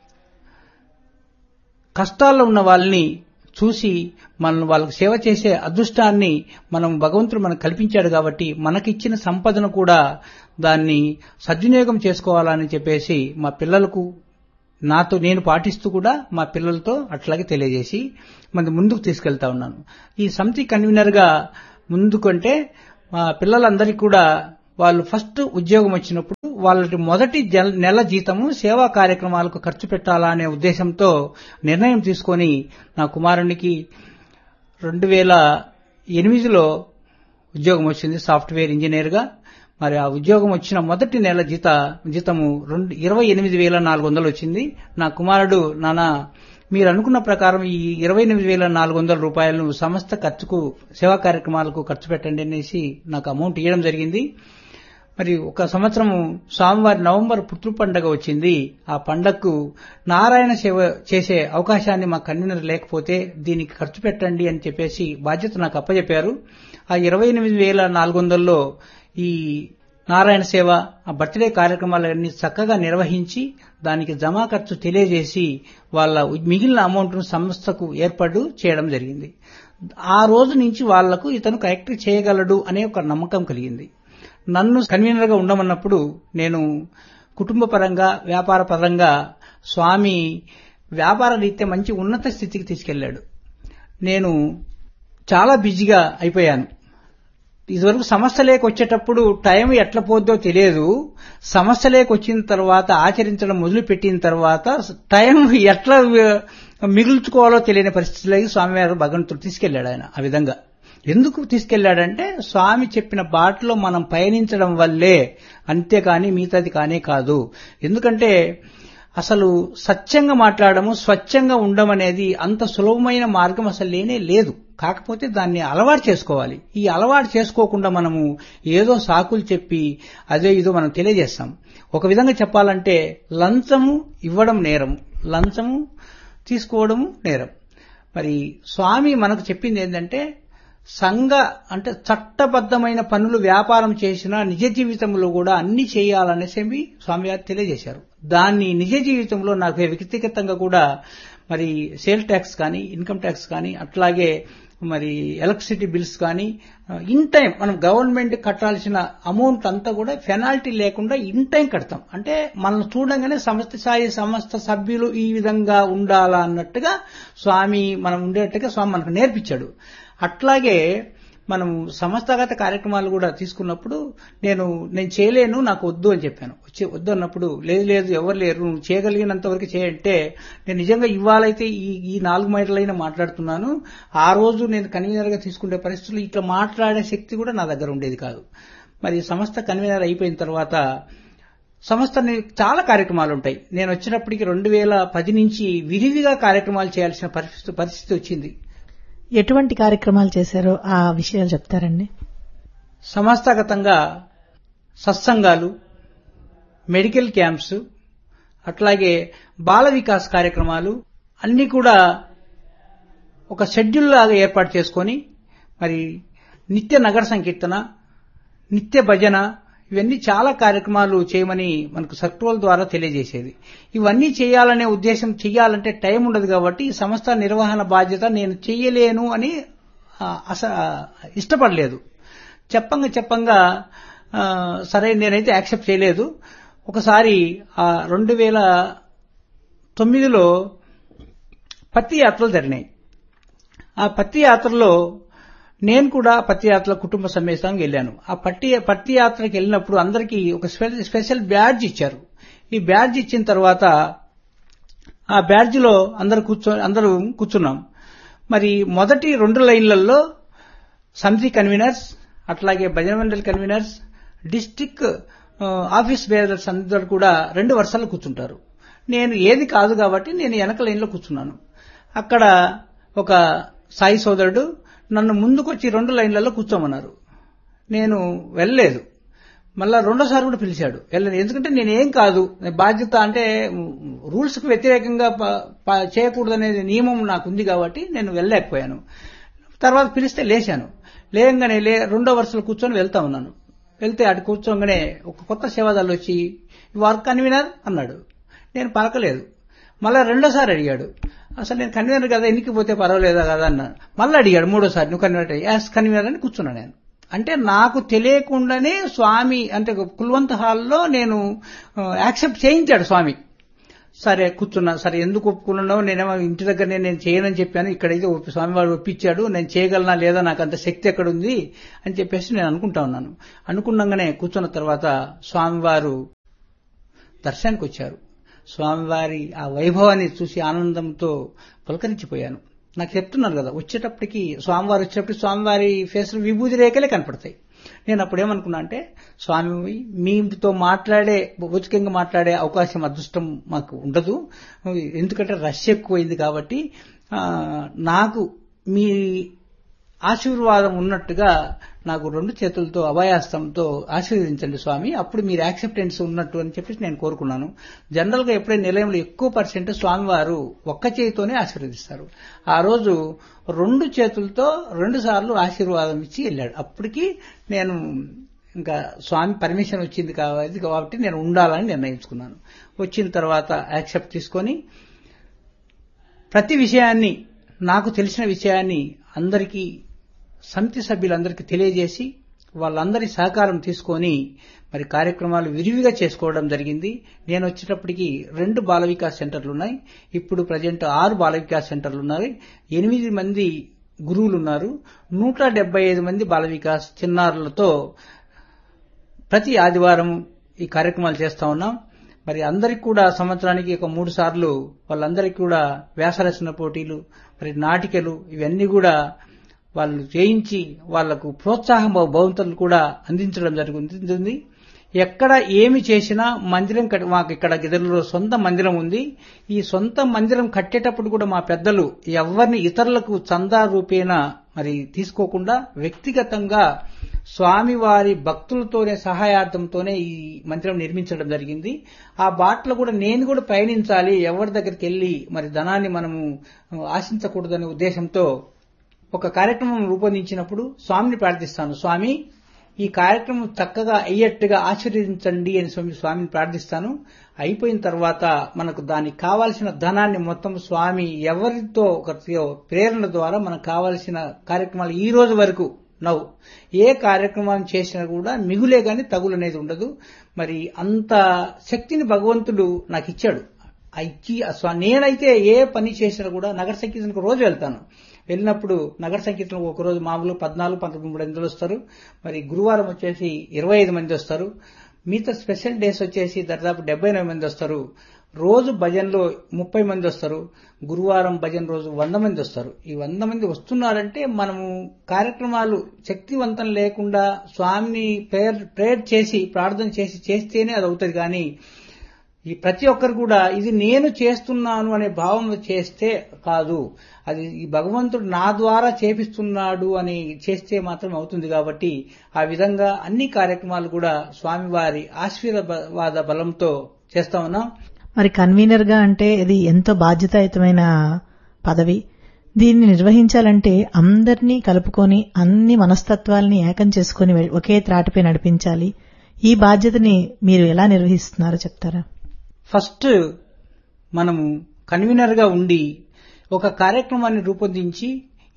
Speaker 3: కష్టాల్లో ఉన్న వాళ్ళని చూసి మనం వాళ్ళకు సేవ చేసే అదృష్టాన్ని మనం భగవంతుడు మనకు కల్పించాడు కాబట్టి మనకిచ్చిన సంపదను కూడా దాన్ని సద్వినియోగం చేసుకోవాలని చెప్పేసి మా పిల్లలకు నాతో నేను పాటిస్తూ కూడా మా పిల్లలతో అట్లాగే తెలియజేసి మన ముందుకు తీసుకెళ్తా ఉన్నాను. ఈ సమితి కన్వీనర్ గా ముందుకంటే మా పిల్లలందరికీ కూడా వాళ్ళు ఫస్ట్ ఉద్యోగం వచ్చినప్పుడు వాళ్ళ మొదటి నెల జీతము సేవా కార్యక్రమాలకు ఖర్చు పెట్టాలా అనే ఉద్దేశంతో నిర్ణయం తీసుకొని నా కుమారునికి రెండు వేల ఎనిమిదిలో ఉద్యోగం వచ్చింది సాఫ్ట్వేర్ ఇంజనీర్ గా. మరి ఆ ఉద్యోగం వచ్చిన మొదటి నెల జీత జీతము రెండు ఇరవై ఎనిమిది వేల నాలుగు వందలు వచ్చింది. నా కుమారుడు, నాన్న మీరు అనుకున్న ప్రకారం ఈ ఇరవై ఎనిమిది వేల నాలుగు వందల రూపాయలను సమస్త ఖర్చుకు సేవా కార్యక్రమాలకు ఖర్చు పెట్టండి అనేసి నాకు అమౌంట్ ఇవ్వడం జరిగింది. మరి ఒక సంవత్సరము స్వామివారి నవంబర్ పుట్టు పండుగ వచ్చింది. ఆ పండగకు నారాయణ సేవ చేసే అవకాశాన్ని మా కన్వీనర్ లేకపోతే దీనికి ఖర్చు పెట్టండి అని చెప్పేసి బాధ్యత నాకు అప్పచెప్పారు. ఆ ఇరవై ఎనిమిది వేల నాలుగు వందల్లో ఈ నారాయణ సేవ, ఆ బర్త్డే కార్యక్రమాలన్నీ చక్కగా నిర్వహించి దానికి జమా ఖర్చు తెలియజేసి వాళ్ళ మిగిలిన అమౌంట్ ను సంస్థకు ఏర్పాటు చేయడం జరిగింది. ఆ రోజు నుంచి వాళ్లకు ఇతను కరెక్ట్ చేయగలడు అనే ఒక నమ్మకం కలిగింది. నన్ను కన్వీనర్ గా ఉండమన్నప్పుడు నేను కుటుంబ పరంగా, వ్యాపార పరంగా స్వామి వ్యాపార రీత్యా మంచి ఉన్నత స్థితికి తీసుకెళ్లాడు. నేను చాలా బిజీగా అయిపోయాను. ఇదివరకు సమస్యలేకి వచ్చేటప్పుడు టైం ఎట్లా పోద్దో తెలియదు. సమస్యలేకి వచ్చిన తర్వాత ఆచరించడం మొదలు పెట్టిన తర్వాత టైం ఎట్లా మిగుల్చుకోవాలో తెలియని పరిస్థితులకి స్వామివారు భగవంతుడు తీసుకెళ్లాడు. ఆయన ఆ విధంగా ఎందుకు తీసుకెళ్లాడంటే స్వామి చెప్పిన బాటలో మనం పయనించడం వల్లే, అంతేకాని మిగతాది కానే కాదు. ఎందుకంటే అసలు సత్యంగా మాట్లాడము, స్వచ్ఛంగా ఉండడం అనేది అంత సులభమైన మార్గం అసలు లేనే లేదు. కాకపోతే దాన్ని అలవాటు చేసుకోవాలి. ఈ అలవాటు చేసుకోకుండా మనము ఏదో సాకులు చెప్పి అదే ఇదో మనం తెలియజేస్తాం. ఒక విధంగా చెప్పాలంటే లంచము ఇవ్వడం నేరం, లంచము తీసుకోవడము నేరం. మరి స్వామి మనకు చెప్పింది ఏంటంటే సంఘ అంటే చట్టబద్ధమైన పనులు వ్యాపారం చేసినా నిజ జీవితంలో కూడా అన్ని చేయాలనేసి స్వామి గారు తెలియజేశారు. దాన్ని నిజ జీవితంలో నాకు వ్యక్తిగతంగా కూడా మరి సేల్ ట్యాక్స్ కానీ, ఇన్కమ్ ట్యాక్స్ కానీ, అట్లాగే మరి ఎలక్ట్రిసిటీ బిల్స్ కానీ ఇన్ టైం మనం గవర్నమెంట్ కట్టాల్సిన అమౌంట్ అంతా కూడా పెనాల్టీ లేకుండా ఇన్ టైం కడతాం. అంటే మనం చూడంగానే సంస్థ స్థాయి సంస్థ సభ్యులు ఈ విధంగా ఉండాలా అన్నట్టుగా స్వామి మనం ఉండేట్టుగా స్వామి మనకు నేర్పించాడు. అట్లాగే మనం సంస్థాగత కార్యక్రమాలు కూడా తీసుకున్నప్పుడు నేను నేను చేయలేను, నాకు వద్దు అని చెప్పాను. వచ్చి వద్దు అన్నప్పుడు లేదు లేదు ఎవరు లేరు, నువ్వు చేయగలిగినంత వరకు చేయంటే నేను నిజంగా ఇవ్వాలైతే ఈ ఈ నాలుగు మైళ్ళైనా మాట్లాడుతున్నాను. ఆ రోజు నేను కన్వీనర్ గా తీసుకునే పరిస్థితులు ఇట్లా మాట్లాడే శక్తి కూడా నా దగ్గర ఉండేది కాదు. మరి సంస్థ కన్వీనర్ అయిపోయిన తర్వాత సంస్థ చాలా కార్యక్రమాలు ఉంటాయి. నేను వచ్చినప్పటికీ రెండు వేల పది నుంచి విరివిగా కార్యక్రమాలు చేయాల్సిన పరిస్థితి పరిస్థితి వచ్చింది.
Speaker 2: ఎటువంటి కార్యక్రమాలు చేశారో ఆ విషయాలు చెప్తారండి?
Speaker 3: సంస్థాగతంగా సత్సంగాలు, మెడికల్ క్యాంప్స్, అట్లాగే బాల వికాస్ కార్యక్రమాలు అన్ని కూడా ఒక షెడ్యూల్ లాగా ఏర్పాటు చేసుకొని మరి నిత్య నగర సంకీర్తన, నిత్య భజన, ఇవన్నీ చాలా కార్యక్రమాలు చేయమని మనకు సర్కులర్ ద్వారా తెలియజేసేది. ఇవన్నీ చేయాలనే ఉద్దేశం, చేయాలంటే టైం ఉండదు కాబట్టి ఈ సంస్థ నిర్వహణ బాధ్యత నేను చేయలేను అని అస ఇష్టపడలేదు. చెప్పంగా చెప్పంగా సరే నేనైతే యాక్సెప్ట్ చేయలేదు. ఒకసారి ఆ రెండు వేల తొమ్మిదిలో పత్తి యాత్రలు జరిగినాయి. ఆ పత్తి యాత్రలో నేను కూడా పత్తి యాత్ర కుటుంబ సమేతంగా వెళ్ళాను. ఆ పత్తి పత్తి యాత్రకి వెళ్ళినప్పుడు అందరికీ ఒక స్పెషల్ బ్యాడ్జ్ ఇచ్చారు. ఈ బ్యాడ్జ్ ఇచ్చిన తర్వాత ఆ బ్యాడ్జ్ లో అందరు కూర్చో అందరూ కూర్చున్నాం. మరి మొదటి రెండు లైన్లలో సమితి కన్వీనర్స్, అట్లాగే భజన మండలి కన్వీనర్స్, డిస్టిక్ ఆఫీస్ బేరర్స్ అందరూ కూడా రెండు వరుసలు కూర్చుంటారు. నేను ఏది కాదు కాబట్టి నేను వెనక లైన్లో కూర్చున్నాను. అక్కడ ఒక సాయి సోదరుడు నన్ను ముందుకొచ్చి రెండు లైన్లలో కూర్చోమన్నారు. నేను వెళ్ళలేదు. మళ్ళా రెండోసారి కూడా పిలిచాడు, వెళ్ళలేదు. ఎందుకంటే నేనేం కాదు, బాధ్యత అంటే రూల్స్ కు వ్యతిరేకంగా చేయకూడదనేది నియమం నాకుంది కాబట్టి నేను వెళ్ళలేకపోయాను. తర్వాత పిలిస్తే లేచాను. లేయంగానే లే రెండో వరుసలో కూర్చొని వెళ్తా ఉన్నాను. వెళ్తే అటు కూర్చోగానే ఒక కొత్త సేవాదాలు వచ్చి వారు కన్వీనర్ అన్నాడు. నేను పలకలేదు. మళ్ళా రెండోసారి అడిగాడు, అసలు నేను కన్వీనర్ కదా, ఎన్నికి పోతే పర్వాలేదా కదా అన్నాను. మళ్ళీ అడిగాడు మూడోసారి, నువ్వు కన్వీనర్? యాస్ కన్వీనర్ అని కూర్చున్నా నేను. అంటే నాకు తెలియకుండానే స్వామి అంటే కుల్వంత్ హాల్లో నేను యాక్సెప్ట్ చేయించాడు స్వామి. సరే కూర్చున్నా. సరే ఎందుకు ఒప్పుకున్నావు? నేనేమో ఇంటి దగ్గరనే నేను చేయనని చెప్పాను, ఇక్కడైతే స్వామివాడు ఒప్పించాడు, నేను చేయగలనా లేదా, నాకు అంత శక్తి ఎక్కడుంది అని చెప్పేసి నేను అనుకుంటా ఉన్నాను. అనుకున్నాగానే కూర్చున్న తర్వాత స్వామివారు దర్శనానికి వచ్చారు. స్వామివారి ఆ వైభవాన్ని చూసి ఆనందంతో పులకరించిపోయాను. నాకు చెప్తున్నారు కదా, వచ్చేటప్పటికి స్వామివారు వచ్చేటప్పటికి స్వామివారి ఫేస్ లో విభూతి రేఖలే కనపడతాయి. నేను అప్పుడేమనుకున్నా అంటే, స్వామి మీతో మాట్లాడే భౌతికంగా మాట్లాడే అవకాశం అదృష్టం మాకు ఉండదు, ఎందుకంటే రష్ ఎక్కువైంది కాబట్టి నాకు మీ ఆశీర్వాదం ఉన్నట్టుగా నాకు రెండు చేతులతో అభయాస్తంతో ఆశీర్వదించండి స్వామి, అప్పుడు మీరు యాక్సెప్టెన్స్ ఉన్నట్టు అని చెప్పేసి నేను కోరుకున్నాను. జనరల్ గా ఎప్పుడైనా నిలయంలో ఎక్కువ పర్సెంట్ స్వామివారు ఒక్క చేతితోనే ఆశీర్వదిస్తారు. ఆ రోజు రెండు చేతులతో రెండు సార్లు ఆశీర్వాదం ఇచ్చి వెళ్ళాడు. అప్పటికి నేను ఇంకా స్వామి పర్మిషన్ వచ్చింది కాబట్టి నేను ఉండాలని నిర్ణయించుకున్నాను. వచ్చిన తర్వాత యాక్సెప్ట్ తీసుకొని ప్రతి విషయాన్ని, నాకు తెలిసిన విషయాన్ని అందరికీ సమితి సభ్యులందరికీ తెలియజేసి వాళ్ళందరి సహకారం తీసుకొని మరి కార్యక్రమాలు విరివిగా చేసుకోవడం జరిగింది. నేను వచ్చేటప్పటికి రెండు బాల వికాస్ సెంటర్లు ఉన్నాయి. ఇప్పుడు ప్రజెంట్ ఆరు బాల వికాస్ సెంటర్లు ఉన్నాయి. ఎనిమిది మంది గురువులు ఉన్నారు. నూట డెబ్బై ఐదు మంది బాల వికాస్ చిన్నారులతో ప్రతి ఆదివారం ఈ కార్యక్రమాలు చేస్తా ఉన్నాం. మరి అందరికి కూడా సంవత్సరానికి ఒక మూడు సార్లు వాళ్ళందరికీ కూడా వ్యాసరచన పోటీలు, మరి నాటికలు ఇవన్నీ కూడా వాళ్ళు చేయించి వాళ్లకు ప్రోత్సాహం బహుమతులు కూడా అందించడం జరుగుతుంది. ఎక్కడ ఏమి చేసినా మందిరం, మాకు ఇక్కడ గిద్దలూరులో సొంత మందిరం ఉంది. ఈ సొంత మందిరం కట్టేటప్పుడు కూడా మా పెద్దలు ఎవరిని ఇతరులకు చందా రూపేణ మరి తీసుకోకుండా వ్యక్తిగతంగా స్వామివారి భక్తులతోనే సహాయార్థంతోనే ఈ మందిరం నిర్మించడం జరిగింది. ఆ బాటలో కూడా నేను కూడా పయనించాలి, ఎవరి దగ్గరికి వెళ్లి మరి ధనాన్ని మనము ఆశించకూడదనే ఉద్దేశంతో ఒక కార్యక్రమం రూపొందించినప్పుడు స్వామిని ప్రార్థిస్తాను, స్వామి ఈ కార్యక్రమం చక్కగా అయ్యేట్టుగా ఆశీర్వదించండి అని స్వామిని ప్రార్థిస్తాను. అయిపోయిన తర్వాత మనకు దానికి కావాల్సిన ధనాన్ని మొత్తం స్వామి ఎవరితో ఒక ప్రేరణ ద్వారా మనకు కావాల్సిన కార్యక్రమాలు ఈ రోజు వరకు నవ్వు ఏ కార్యక్రమాన్ని చేసినా కూడా మిగులే గాని తగులనేది ఉండదు. మరి అంత శక్తిని భగవంతుడు నాకు ఇచ్చాడు. ఇచ్చి నేనైతే ఏ పని చేసినా కూడా నగర సంకీర్తనకు రోజు వెళ్తాను. వెళ్ళినప్పుడు నగర సంకీర్తనకు ఒక రోజు మామూలు పద్నాలుగు పంతొమ్మిది మంది వస్తారు. మరి గురువారం వచ్చేసి ఇరవై ఐదు మంది వస్తారు. మిగతా స్పెషల్ డేస్ వచ్చేసి దాదాపు డెబ్బై ఎనిమిది మంది వస్తారు. రోజు భజన్లో ముప్పై మంది వస్తారు. గురువారం భజన్ రోజు వంద మంది వస్తారు. ఈ వంద మంది వస్తున్నారంటే మనము కార్యక్రమాలు శక్తివంతం లేకుండా స్వామిని ప్రేయర్ ప్రేయర్ చేసి ప్రార్థన చేసి చేస్తేనే అది అవుతుంది. కానీ ఈ ప్రతి ఒక్కరు కూడా ఇది నేను చేస్తున్నాను అనే భావం చేస్తే కాదు, అది ఈ భగవంతుడు నా ద్వారా చేపిస్తున్నాడు అని చేస్తే మాత్రం అవుతుంది. కాబట్టి ఆ విధంగా అన్ని కార్యక్రమాలు కూడా స్వామివారి ఆశీర్వాద బలంతో చేస్తా ఉన్నాం.
Speaker 2: మరి కన్వీనర్ గా అంటే ఇది ఎంతో బాధ్యతాయుతమైన పదవి. దీన్ని నిర్వహించాలంటే అందరినీ కలుపుకొని అన్ని మనస్తత్వాల్ని ఏకం చేసుకుని ఒకే త్రాటిపై నడిపించాలి. ఈ బాధ్యతని మీరు ఎలా నిర్వహిస్తున్నారో చెప్తారా?
Speaker 3: ఫస్ట్ మనము కన్వీనర్ గా ఉండి ఒక కార్యక్రమాన్ని రూపొందించి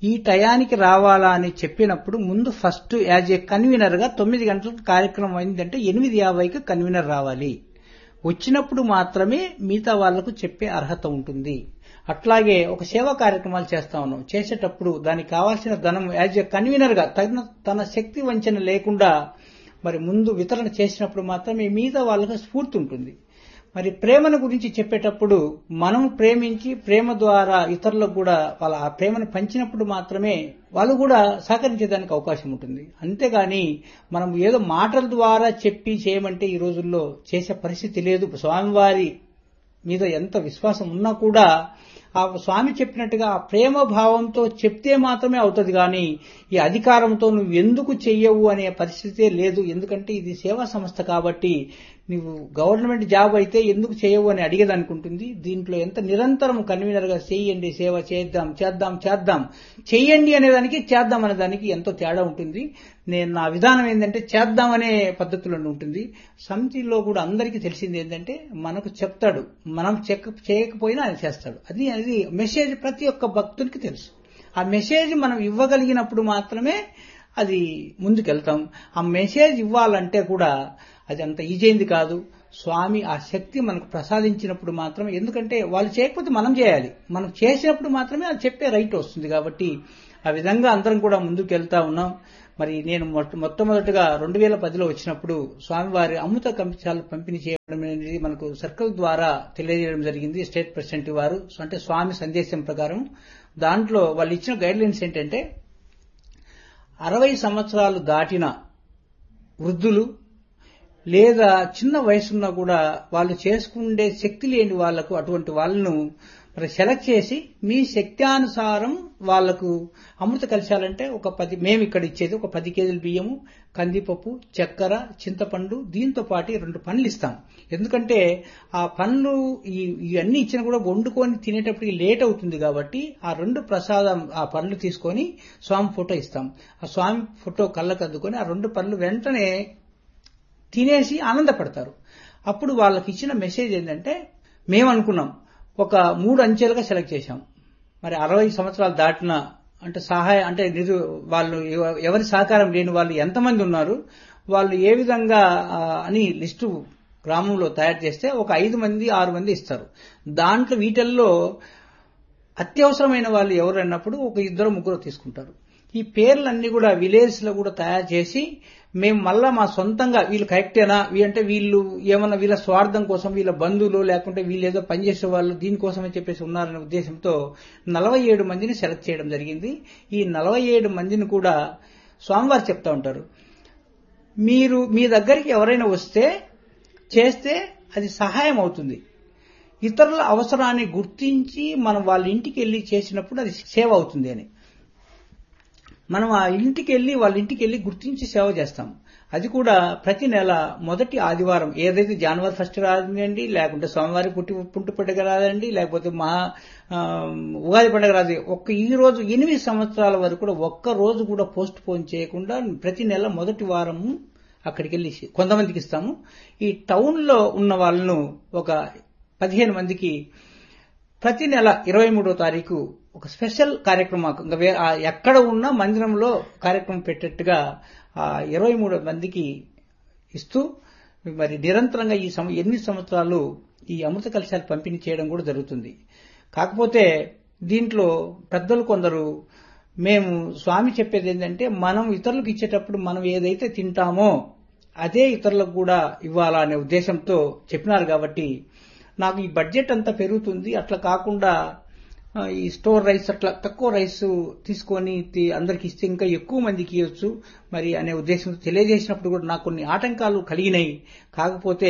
Speaker 3: ఈ టయానికి రావాలా అని చెప్పినప్పుడు ముందు ఫస్ట్ యాజ్ ఏ కన్వీనర్ గా తొమ్మిది గంటలకు కార్యక్రమం అయిందంటే ఎనిమిది యాభైకి కన్వీనర్ రావాలి. వచ్చినప్పుడు మాత్రమే మిగతా వాళ్లకు చెప్పే అర్హత ఉంటుంది. అట్లాగే ఒక సేవా కార్యక్రమాలు చేస్తా ఉన్నాం. చేసేటప్పుడు దానికి కావాల్సిన ధనం యాజ్ ఏ కన్వీనర్ గా తన తన శక్తి వంచన లేకుండా మరి ముందు వితరణ చేసినప్పుడు మాత్రమే మిగతా వాళ్ళకు స్ఫూర్తి ఉంటుంది. మరి ప్రేమను గురించి చెప్పేటప్పుడు మనం ప్రేమించి ప్రేమ ద్వారా ఇతరులకు కూడా వాళ్ళ ఆ ప్రేమను పంచినప్పుడు మాత్రమే వాళ్ళు కూడా సహకరించేదానికి అవకాశం ఉంటుంది. అంతేగాని మనం ఏదో మాటల ద్వారా చెప్పి చేయమంటే ఈ రోజుల్లో చేసే పరిస్థితి లేదు. స్వామివారి మీద ఎంత విశ్వాసం ఉన్నా కూడా ఆ స్వామి చెప్పినట్టుగా ఆ ప్రేమ భావంతో చెప్తే మాత్రమే అవుతుంది. కానీ ఈ అధికారంతో నువ్వు ఎందుకు చెయ్యవు అనే పరిస్థితే లేదు. ఎందుకంటే ఇది సేవా సంస్థ కాబట్టి నువ్వు గవర్నమెంట్ జాబ్ అయితే ఎందుకు చేయవు అని అడిగేదనుకుంటుంది. దీంట్లో ఎంత నిరంతరం కన్వీనర్ గా చేయండి, సేవ చేద్దాం చేద్దాం చేద్దాం చెయ్యండి అనేదానికి చేద్దాం అనే దానికి ఎంతో తేడా ఉంటుంది. నేను నా విధానం ఏంటంటే చేద్దామనే పద్ధతిలో ఉంటుంది. సమితిలో కూడా అందరికీ తెలిసింది ఏంటంటే మనకు చెప్తాడు, మనం చెక్ చేయకపోయినా ఆయన చేస్తాడు. అది అది మెసేజ్ ప్రతి ఒక్క భక్తునికి తెలుసు. ఆ మెసేజ్ మనం ఇవ్వగలిగినప్పుడు మాత్రమే అది ముందుకెళ్తాం. ఆ మెసేజ్ ఇవ్వాలంటే కూడా అది అంత ఈజీ అయింది కాదు. స్వామి ఆ శక్తి మనకు ప్రసాదించినప్పుడు మాత్రమే, ఎందుకంటే వాళ్ళు చేయకపోతే మనం చేయాలి, మనం చేసినప్పుడు మాత్రమే అది చెప్పే రైట్ వస్తుంది. కాబట్టి ఆ విధంగా అందరం కూడా ముందుకు వెళ్తా ఉన్నాం. మరి నేను మొట్టమొదటిగా రెండు వేల పదిలో వచ్చినప్పుడు స్వామివారి అమృత కమిషాలు పంపిణీ చేయడం అనేది మనకు సర్కిల్ ద్వారా తెలియజేయడం జరిగింది. స్టేట్ ప్రెసిడెంట్ వారు అంటే స్వామి సందేశం ప్రకారం దాంట్లో వాళ్ళు ఇచ్చిన గైడ్ లైన్స్ ఏంటంటే అరవై సంవత్సరాలు దాటిన వృద్ధులు లేదా చిన్న వయసున్నా కూడా వాళ్ళు చేసుకుండే శక్తి లేని వాళ్లకు అటువంటి వాళ్ళను మరి సెలెక్ట్ చేసి మీ శక్త్యానుసారం వాళ్లకు అమృత కలశాలంటే ఒక పది మేము ఇక్కడ ఇచ్చేది ఒక పది కేజీల బియ్యము, కందిపప్పు, చక్కెర, చింతపండు, దీంతో పాటు రెండు పండ్లు ఇస్తాం. ఎందుకంటే ఆ పండ్లు ఇవన్నీ ఇచ్చినా కూడా వండుకొని తినేటప్పటికి లేట్ అవుతుంది కాబట్టి ఆ రెండు ప్రసాదం ఆ పండ్లు తీసుకొని స్వామి ఫోటో ఇస్తాం. ఆ స్వామి ఫోటో కళ్ళకు అద్దుకొని ఆ రెండు పండ్లు వెంటనే తినేసి ఆనందపడతారు. అప్పుడు వాళ్ళకి ఇచ్చిన మెసేజ్ ఏంటంటే మేము అనుకున్నాం ఒక మూడు అంచెలుగా సెలెక్ట్ చేశాం. మరి అరవై సంవత్సరాలు దాటిన అంటే సహాయ అంటే వాళ్ళు ఎవరి సహకారం లేని వాళ్ళు ఎంతమంది ఉన్నారు, వాళ్ళు ఏ విధంగా అని లిస్టు గ్రామంలో తయారు చేస్తే ఒక ఐదు మంది ఆరు మంది ఇస్తారు. దాంట్లో వీటిల్లో అత్యవసరమైన వాళ్ళు ఎవరు అన్నప్పుడు ఒక ఇద్దరు ముగ్గురు తీసుకుంటారు. ఈ పేర్లన్నీ కూడా విలేజ్ లో కూడా తయారు చేసి మేము మళ్ళా మా సొంతంగా వీళ్ళు కరెక్టేనా అంటే వీళ్ళు ఏమన్నా వీళ్ళ స్వార్థం కోసం వీళ్ళ బంధువులు లేకుంటే వీళ్ళు ఏదో పనిచేసే వాళ్ళు దీనికోసమని చెప్పేసి ఉన్నారనే ఉద్దేశంతో నలభై ఏడు మందిని సెలెక్ట్ చేయడం జరిగింది. ఈ నలభై ఏడు మందిని కూడా స్వామివారు చెప్తా ఉంటారు, మీరు మీ దగ్గరికి ఎవరైనా వస్తే చేస్తే అది సహాయం అవుతుంది. ఇతరుల అవసరాన్ని గుర్తించి మనం వాళ్ళ ఇంటికి వెళ్లి చేసినప్పుడు అది సేవ అవుతుంది అని మనం ఆ ఇంటికి వెళ్లి వాళ్ళ ఇంటికి వెళ్లి గుర్తించి సేవ చేస్తాం. అది కూడా ప్రతి నెల మొదటి ఆదివారం ఏదైతే జనవరి ఫస్ట్ రాదండి, లేకుంటే సోమవారి పుట్టి పుట్టు పండుగ రాదండి, లేకపోతే మహా ఉగాది పండుగ రాదు. ఒక్క ఈ రోజు ఎనిమిది సంవత్సరాల వరకు కూడా ఒక్క రోజు కూడా పోస్ట్ పోన్ చేయకుండా ప్రతి నెల మొదటి వారము అక్కడికి వెళ్లి కొంతమందికి ఇస్తాము. ఈ టౌన్ లో ఉన్న వాళ్ళను ఒక పదిహేను మందికి ప్రతి నెల ఇరవై మూడో తారీఖు ఒక స్పెషల్ కార్యక్రమం ఎక్కడ ఉన్నా మందిరంలో కార్యక్రమం పెట్టేట్టుగా ఆ ఇరవై మూడు మందికి ఇస్తూ మరి నిరంతరంగా ఈ ఎనిమిది సంవత్సరాలు ఈ అమృత కలశాలు పంపిణీ చేయడం కూడా జరుగుతుంది. కాకపోతే దీంట్లో పెద్దలు కొందరు మేము స్వామి చెప్పేది ఏంటంటే మనం ఇతరులకు ఇచ్చేటప్పుడు మనం ఏదైతే తింటామో అదే ఇతరులకు కూడా ఇవ్వాలా అనే ఉద్దేశంతో చెప్పినారు. కాబట్టి నాకు ఈ బడ్జెట్ అంతా పెరుగుతుంది, అట్లా కాకుండా ఈ స్టోర్ రైస్ అట్లా తక్కువ రైస్ తీసుకొని అందరికి ఇస్తే ఇంకా ఎక్కువ మందికి ఇవ్వచ్చు మరి అనే ఉద్దేశంతో తెలియజేసినప్పుడు కూడా నాకు కొన్ని ఆటంకాలు కలిగినాయి. కాకపోతే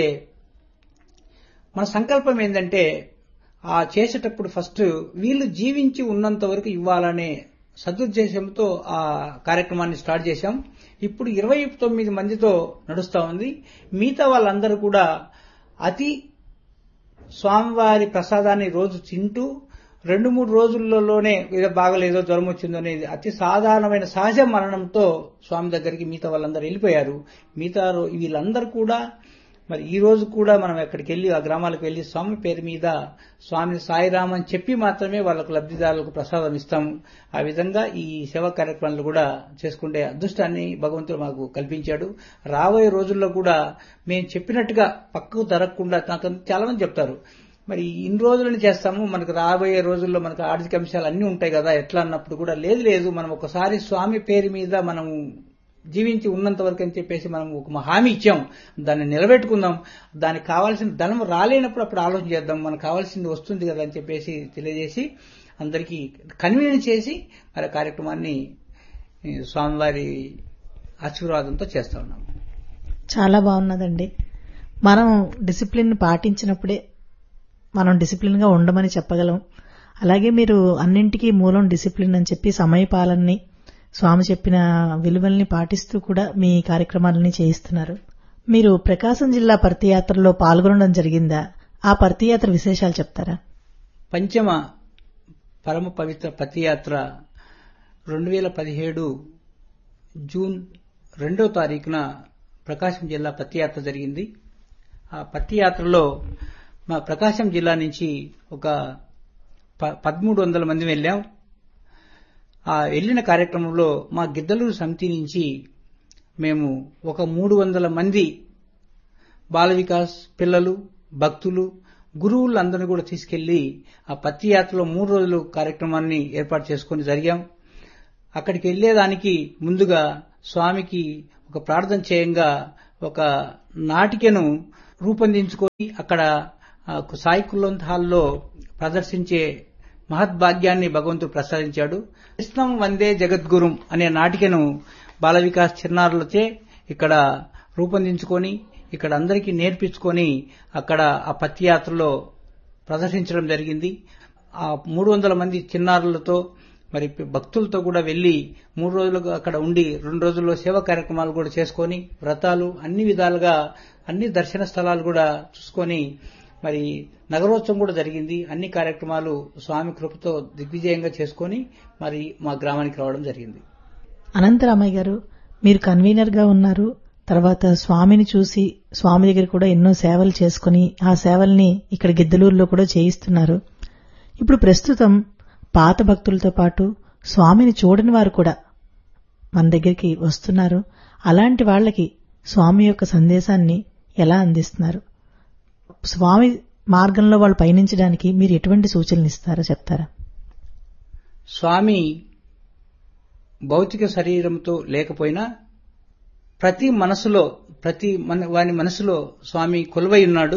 Speaker 3: మన సంకల్పం ఏంటంటే ఆ చేసేటప్పుడు ఫస్ట్ వీళ్ళు జీవించి ఉన్నంత వరకు ఇవ్వాలనే సదుద్దేశంతో ఆ కార్యక్రమాన్ని స్టార్ట్ చేశాం. ఇప్పుడు ఇరవై తొమ్మిది మందితో నడుస్తా ఉంది. మిగతా వాళ్ళందరూ కూడా అతి స్వామివారి ప్రసాదాన్ని రోజు తింటూ రెండు మూడు రోజుల్లోనే ఏదో బాగలేదో జ్వరం వచ్చిందో అనేది అతి సాధారణమైన సహజ మరణంతో స్వామి దగ్గరికి మిగతా వాళ్ళందరూ వెళ్ళిపోయారు. మిగతా వీళ్ళందరూ కూడా మరి ఈ రోజు కూడా మనం ఎక్కడికి వెళ్లి ఆ గ్రామాలకు వెళ్లి స్వామి పేరు మీద స్వామి సాయిరామ్ అని చెప్పి మాత్రమే వాళ్ళకు లబ్ధిదారులకు ప్రసాదం ఇస్తాము. ఆ విధంగా ఈ సేవా కార్యక్రమాలు కూడా చేసుకుంటే అదృష్టాన్ని భగవంతుడు మాకు కల్పించాడు. రాబోయే రోజుల్లో కూడా మేము చెప్పినట్టుగా పక్కకు జరగకుండా, నాకు చాలా మంది చెప్తారు మరి ఇన్ని రోజులని చేస్తాము, మనకు రాబోయే రోజుల్లో మనకు ఆర్థిక అంశాలు అన్నీ ఉంటాయి కదా ఎట్లా అన్నప్పుడు కూడా లేదు లేదు మనం ఒకసారి స్వామి పేరు మీద మనం జీవించి ఉన్నంత వరకు అని చెప్పేసి మనం ఒక హామీ ఇచ్చాం, దాన్ని నిలబెట్టుకుందాం. దానికి కావాల్సిన ధనం రాలేనప్పుడు అప్పుడు ఆలోచన చేద్దాం, మనకు కావాల్సింది వస్తుంది కదా అని చెప్పేసి తెలియజేసి అందరికీ కన్వీనియన్స్ చేసి మరి కార్యక్రమాన్ని స్వామివారి ఆశీర్వాదంతో చేస్తా ఉన్నాం.
Speaker 2: చాలా బాగున్నదండి. మనం డిసిప్లిన్ పాటించినప్పుడే మనం డిసిప్లిన్ గా ఉండమని చెప్పగలం. అలాగే మీరు అన్నింటికీ మూలం డిసిప్లిన్ అని చెప్పి సమయపాలనని, స్వామి చెప్పిన విలువల్ని పాటిస్తూ కూడా మీ కార్యక్రమాలని చేయిస్తున్నారు. మీరు ప్రకాశం జిల్లా పర్తియాత్రలో పాల్గొనడం జరిగిందా? ఆ పర్తియాత్ర విశేషాలు చెప్తారా?
Speaker 3: పంచమ పరమ పవిత్ర పర్తియాత్ర రెండు వేల పదిహేడు జూన్ రెండో తారీఖున ప్రకాశం జిల్లా పర్తియాత్ర జరిగింది. ఆ పర్తియాత్రలో మా ప్రకాశం జిల్లా నుంచి ఒక పదమూడు వందల మంది వెళ్ళాం. ఆ వెళ్లిన కార్యక్రమంలో మా గిద్దలూరు సమితి నుంచి మేము ఒక మూడు వందల మంది బాల వికాస్ పిల్లలు, భక్తులు, గురువులందరినీ కూడా తీసుకెళ్లి ఆ పర్తియాత్రలో మూడు రోజులు కార్యక్రమాన్ని ఏర్పాటు చేసుకుని జరిగాం. అక్కడికి వెళ్లేదానికి ముందుగా స్వామికి ఒక ప్రార్థన చేయంగా ఒక నాటికను రూపొందించుకొని అక్కడ సాయి కుల్వంత్ హాల్లో ప్రదర్శించే మహద్భాగ్యాన్ని భగవంతుడు ప్రసాదించాడు. కృష్ణం వందే జగద్గురుం అనే నాటికను బాల వికాస్ చిన్నారులచే ఇక్కడ రూపొందించుకొని ఇక్కడ అందరికీ నేర్పించుకొని అక్కడ ఆ పర్తియాత్రలో ప్రదర్శించడం జరిగింది. ఆ మూడు వందల మంది చిన్నారులతో మరి భక్తులతో కూడా వెళ్లి మూడు రోజులు అక్కడ ఉండి రెండు రోజుల్లో సేవా కార్యక్రమాలు కూడా చేసుకొని వ్రతాలు అన్ని విధాలుగా అన్ని దర్శన స్థలాలు కూడా చూసుకొని మరి నగరోత్సవం కూడా జరిగింది. అన్ని కార్యక్రమాలు స్వామి కృపతో దిగ్విజయంగా చేసుకుని మరి మా గ్రామానికి రావడం జరిగింది.
Speaker 2: అనంతరామయ్య గారు, మీరు కన్వీనర్ గా ఉన్నారు. తర్వాత స్వామిని చూసి స్వామి దగ్గర కూడా ఎన్నో సేవలు చేసుకుని ఆ సేవల్ని ఇక్కడ గిద్దలూరులో కూడా చేయిస్తున్నారు. ఇప్పుడు ప్రస్తుతం పాత భక్తులతో పాటు స్వామిని చూడని వారు కూడా మన దగ్గరికి వస్తున్నారు. అలాంటి వాళ్ళకి స్వామి యొక్క సందేశాన్ని ఎలా అందిస్తున్నారు? స్వామి మార్గంలో వాళ్ళు పయనించడానికి మీరు ఎటువంటి సూచనలు ఇస్తారో చెప్తారా?
Speaker 3: స్వామి భౌతిక శరీరంతో లేకపోయినా ప్రతి మనసులో ప్రతి వాని మనసులో స్వామి కొలువై ఉన్నాడు.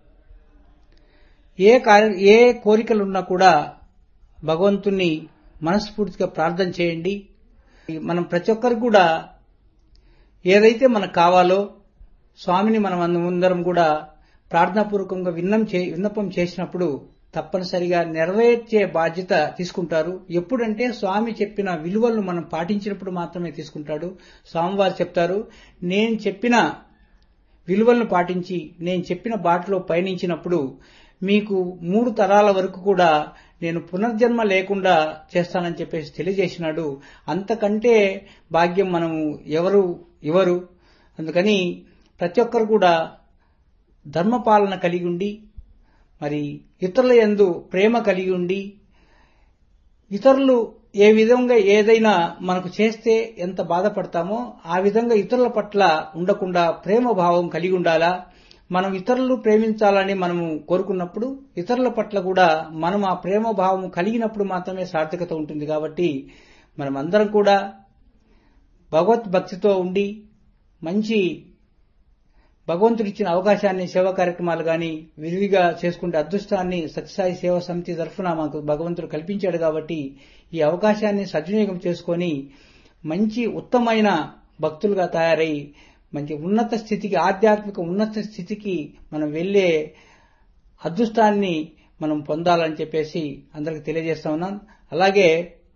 Speaker 3: ఏ ఏ కోరికలున్నా కూడా భగవంతుణ్ణి మనస్ఫూర్తిగా ప్రార్థన చేయండి. మనం ప్రతి ఒక్కరు కూడా ఏదైతే మనకు కావాలో స్వామిని మనం అందరం కూడా ప్రార్థనాపూర్వకంగా విన్నం విన్నపం చేసినప్పుడు తప్పనిసరిగా నెరవేర్చే బాధ్యత తీసుకుంటారు. ఎప్పుడంటే స్వామి చెప్పిన విలువలను మనం పాటించినప్పుడు మాత్రమే తీసుకుంటాడు. స్వామివారు చెప్తారు, నేను చెప్పిన విలువలను పాటించి నేను చెప్పిన బాటలో పయనించినప్పుడు మీకు మూడు తరాల వరకు కూడా నేను పునర్జన్మ లేకుండా చేస్తానని చెప్పేసి తెలియజేసినాడు. అంతకంటే భాగ్యం మనము ఎవరు ఇవ్వరు. అందుకని ప్రతి ఒక్కరు కూడా ధర్మపాలన కలిగి ఉండి మరి ఇతరుల యందు ప్రేమ కలిగి ఉండి ఇతరులు ఏ విధంగా ఏదైనా మనకు చేస్తే ఎంత బాధపడతామో ఆ విధంగా ఇతరుల పట్ల ఉండకుండా ప్రేమ భావం కలిగి ఉండాలా. మనం ఇతరులు ప్రేమించాలని మనము కోరుకున్నప్పుడు ఇతరుల పట్ల కూడా మనం ఆ ప్రేమ భావం కలిగినప్పుడు మాత్రమే సార్థకత ఉంటుంది. కాబట్టి మనం అందరం కూడా భగవద్భక్తితో ఉండి మంచి భగవంతుడిచ్చిన అవకాశాన్ని సేవా కార్యక్రమాలు గాని విరివిగా చేసుకుంటే అదృష్టాన్ని సత్యసాయి సేవా సమితి తరఫున మాకు భగవంతుడు కల్పించాడు. కాబట్టి ఈ అవకాశాన్ని సద్వినియోగం చేసుకొని మంచి ఉత్తమమైన భక్తులుగా తయారై మంచి ఉన్నత స్థితికి ఆధ్యాత్మిక ఉన్నత స్థితికి మనం వెళ్లే అదృష్టాన్ని మనం పొందాలని చెప్పేసి అందరికి తెలియజేస్తా ఉన్నాను. అలాగే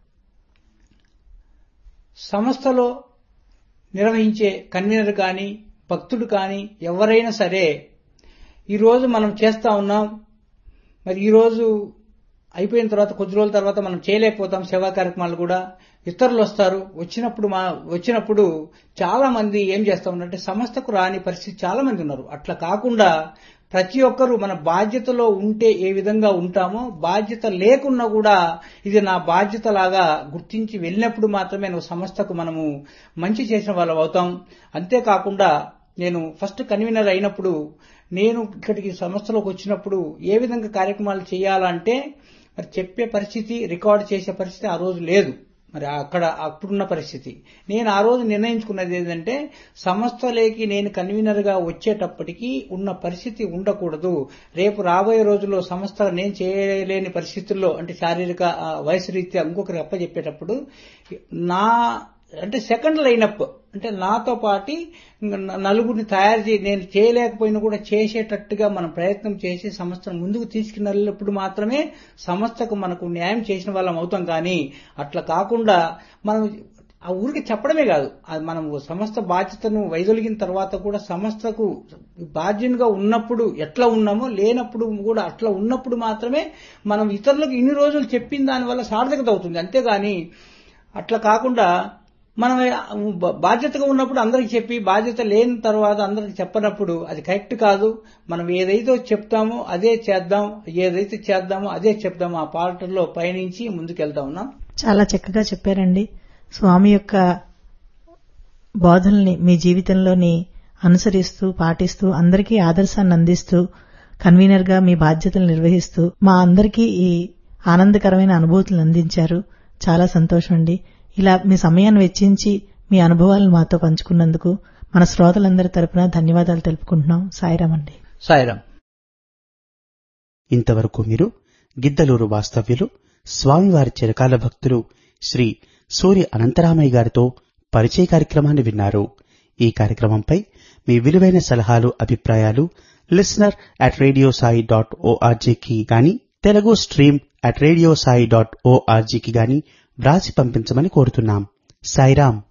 Speaker 3: సంస్థలో నిర్వహించే కన్వీనర్ కానీ భక్తుడు కానీ ఎవరైనా సరే ఈరోజు మనం చేస్తా ఉన్నాం. మరి ఈరోజు అయిపోయిన తర్వాత కొద్ది రోజుల తర్వాత మనం చేయలేకపోతాం సేవా కార్యక్రమాలు కూడా. ఇతరులు వస్తారు, వచ్చినప్పుడు మా వచ్చినప్పుడు చాలా మంది ఏం చేస్తామంటే సంస్థకు రాని పరిస్థితి చాలా మంది ఉన్నారు. అట్లా కాకుండా ప్రతి ఒక్కరూ మన బాధ్యతలో ఉంటే ఏ విధంగా ఉంటామో, బాధ్యత లేకున్నా కూడా ఇది నా బాధ్యత లాగా గుర్తించి వెళ్ళినప్పుడు మాత్రమే నువ్వు సంస్థకు మనము మంచి చేసిన వాళ్ళం అవుతాం. అంతేకాకుండా నేను ఫస్ట్ కన్వీనర్ అయినప్పుడు, నేను ఇక్కడికి సంస్థలోకి వచ్చినప్పుడు ఏ విధంగా కార్యక్రమాలు చేయాలంటే మరి చెప్పే పరిస్థితి, రికార్డు చేసే పరిస్థితి ఆ రోజు లేదు. మరి అక్కడ అప్పుడున్న పరిస్థితి నేను ఆ రోజు నిర్ణయించుకున్నది ఏంటంటే సంస్థలోకి నేను కన్వీనర్ గా వచ్చేటప్పటికి ఉన్న పరిస్థితి ఉండకూడదు. రేపు రాబోయే రోజుల్లో సంస్థ నేను చేయలేని పరిస్థితుల్లో, అంటే శారీరక వయసు రీత్యా ఇంకొకరికి అప్పచెప్పేటప్పుడు నా అంటే సెకండ్ లైనప్ అంటే నాతో పాటి నలుగురిని తయారు చేసి నేను చేయలేకపోయినా కూడా చేసేటట్టుగా మనం ప్రయత్నం చేసి సంస్థను ముందుకు తీసుకున్నప్పుడు మాత్రమే సంస్థకు మనకు న్యాయం చేసిన వాళ్ళం అవుతాం. కానీ అట్లా కాకుండా మనం ఆ ఊరికి చెప్పడమే కాదు, మనం సంస్థ బాధ్యతను వైదొలిగిన తర్వాత కూడా సంస్థకు బాధ్యునిగా ఉన్నప్పుడు ఎట్లా ఉన్నామో, లేనప్పుడు కూడా అట్లా ఉన్నప్పుడు మాత్రమే మనం ఇతరులకు ఇన్ని రోజులు చెప్పిన దానివల్ల సార్థకత అవుతుంది. అంతేగాని అట్లా కాకుండా మనం బాధ్యతగా ఉన్నప్పుడు అందరికి చెప్పి బాధ్యత లేని తర్వాత అందరికి చెప్పనప్పుడు అది కరెక్ట్ కాదు. మనం ఏదైతే చెప్తామో అదే చేద్దాం, ఏదైతే చేద్దామో అదే చెప్దాం. ఆ పాటల్లో పయనించి ముందుకెళ్తా ఉన్నాం.
Speaker 2: చాలా చక్కగా చెప్పారండి. స్వామి యొక్క బోధనల్ని మీ జీవితంలోని అనుసరిస్తూ పాటిస్తూ అందరికీ ఆదర్శాన్ని అందిస్తూ కన్వీనర్ గా మీ బాధ్యతలు నిర్వహిస్తూ మా అందరికీ ఈ ఆనందకరమైన అనుభూతులను అందించారు. చాలా సంతోషం అండి. ఇలా మీ సమయాన్ని వెచ్చించి మీ అనుభవాలను మాతో పంచుకున్నందుకు మన శ్రోతలందరి తరపున ధన్యవాదాలు తెలుపుకుంటున్నాం. సాయిరాం అండి.
Speaker 3: సాయిరాం.
Speaker 1: ఇంతవరకు మీరు గిద్దలూరు వాస్తవ్యులు స్వామివారి చిరకాల భక్తులు శ్రీ సూర్య అనంతరామయ్య గారితో పరిచయ కార్యక్రమాన్ని విన్నారు. ఈ కార్యక్రమంపై మీ విలువైన సలహాలు, అభిప్రాయాలు listener at radio Sai dot ఓఆర్జీకి గాని, Telugu stream at radio Sai dot ఓఆర్జీకి గాని వ్రాసి పంపించమని కోరుతున్నాం. సాయిరాం.